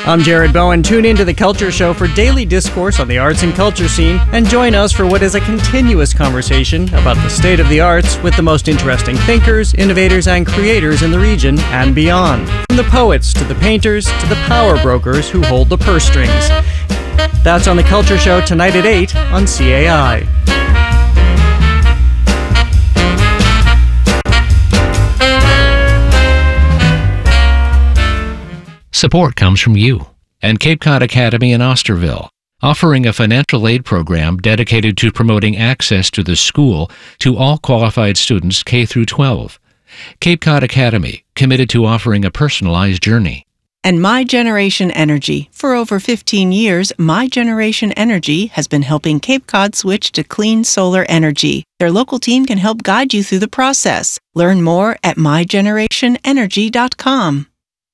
I'm Jared Bowen. Tune in to The Culture Show for daily discourse on the arts and culture scene, and join us for what is a continuous conversation about the state of the arts with the most interesting thinkers, innovators, and creators in the region and beyond. From the poets to the painters to the power brokers who hold the purse strings. That's on The Culture Show tonight at 8 on CAI. Support comes from you and Cape Cod Academy in Osterville, offering a financial aid program dedicated to promoting access to the school to all qualified students K through 12. Cape Cod Academy, committed to offering a personalized journey. And My Generation Energy. For over 15 years, My Generation Energy has been helping Cape Cod switch to clean solar energy. Their local team can help guide you through the process. Learn more at mygenerationenergy.com.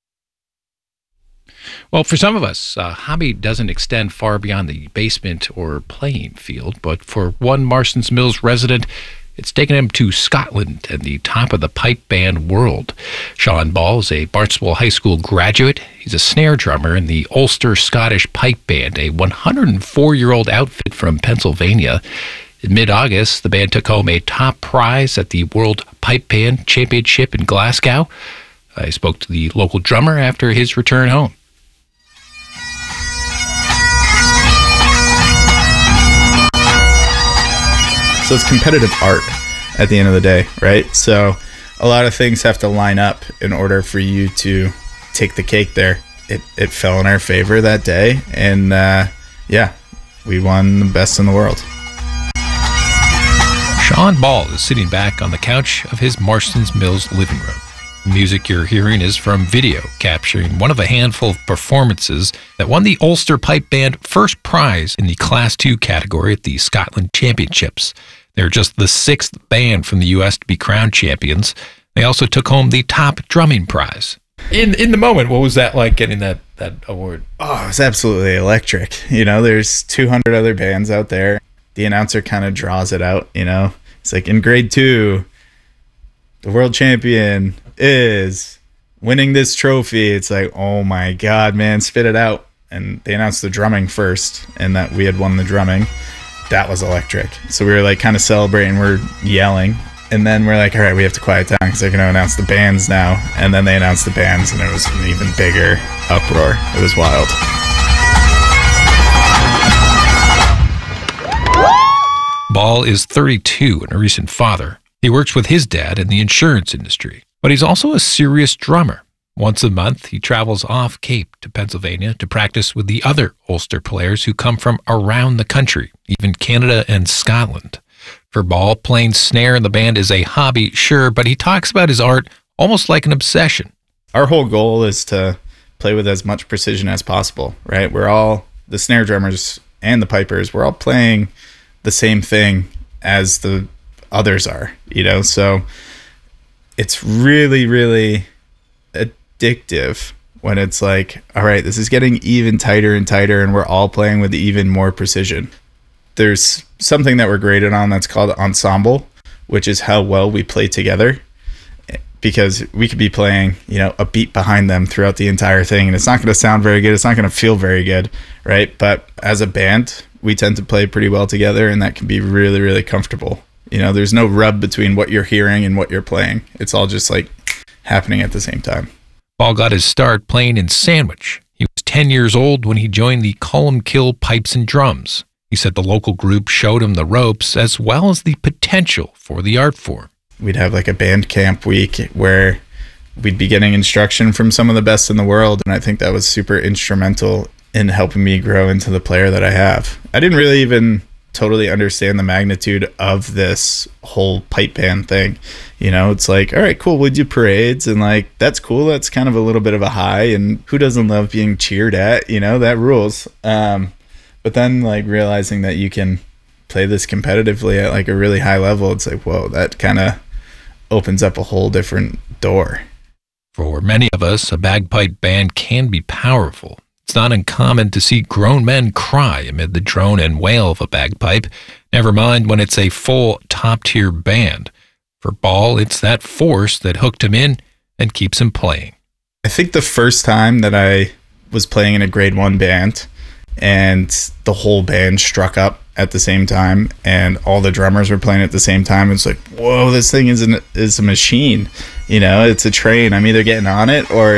Well, for some of us, a hobby doesn't extend far beyond the basement or playing field, but for one Marston's Mills resident, it's taken him to Scotland and the top of the pipe band world. Sean Ball is a Barnstable High School graduate. He's a snare drummer in the Ulster Scottish Pipe Band, a 104-year-old outfit from Pennsylvania. In mid-August, the band took home a top prize at the World Pipe Band Championship in Glasgow. I spoke to the local drummer after his return home. So it's competitive art at the end of the day, right? So a lot of things have to line up in order for you to take the cake there. It fell in our favor that day, and we won the best in the world. Sean Ball is sitting back on the couch of his Marston's Mills living room. The music you're hearing is from video, capturing one of a handful of performances that won the Ulster Pipe Band first prize in the Class 2 category at the Scotland Championships. They're just the sixth band from the U.S. to be crowned champions. They also took home the top drumming prize. In the moment, what was that like, getting that award? Oh, it was absolutely electric. You know, there's 200 other bands out there. The announcer kind of draws it out, you know. It's like, in grade 2, the world champion is winning this trophy. It's like, oh my God, man, spit it out. And they announced the drumming first, and that we had won the drumming. That was electric. So we were like kind of celebrating, we're yelling, and then we're like, all right, we have to quiet down because they're going to announce the bands now. And then they announced the bands, and it was an even bigger uproar. It was wild. Ball is 32 and a recent father. He works with his dad in the insurance industry, but he's also a serious drummer. Once a month, he travels off Cape to Pennsylvania to practice with the other Ulster players who come from around the country, even Canada and Scotland. For Ball, playing snare in the band is a hobby, sure, but he talks about his art almost like an obsession. Our whole goal is to play with as much precision as possible, right? We're all, the snare drummers and the pipers, we're all playing the same thing as the others are, you know? So it's really, really addictive when it's like, all right, this is getting even tighter and tighter, and we're all playing with even more precision. There's something that we're graded on that's called ensemble, which is how well we play together, because we could be playing, you know, a beat behind them throughout the entire thing, and it's not going to sound very good. It's not going to feel very good, right? But as a band, we tend to play pretty well together, and that can be really, really comfortable. You know, there's no rub between what you're hearing and what you're playing. It's all just like happening at the same time. Ball got his start playing in Sandwich. He was 10 years old when he joined the Columkill Pipes and Drums. He said the local group showed him the ropes as well as the potential for the art form. We'd have like a band camp week where we'd be getting instruction from some of the best in the world, and I think that was super instrumental in helping me grow into the player that I have. I didn't really even totally understand the magnitude of this whole pipe band thing. You know, it's like, all right, cool, we do parades, and like, that's cool. That's kind of a little bit of a high, and who doesn't love being cheered at? You know, that rules. But then like realizing that you can play this competitively at like a really high level, it's like, whoa, that kind of opens up a whole different door. For many of us, a bagpipe band can be powerful. It's not uncommon to see grown men cry amid the drone and wail of a bagpipe, never mind when it's a full top-tier band. For Ball, it's that force that hooked him in and keeps him playing. I think the first time that I was playing in a grade 1 band, and the whole band struck up at the same time, and all the drummers were playing at the same time. It's like, whoa, this thing is a machine. You know, it's a train. I'm either getting on it or